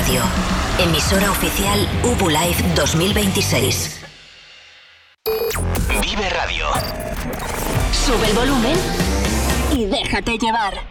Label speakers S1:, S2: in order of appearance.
S1: Radio, emisora oficial UBU Live 2026.
S2: Vive Radio.
S1: Sube el volumen y déjate llevar.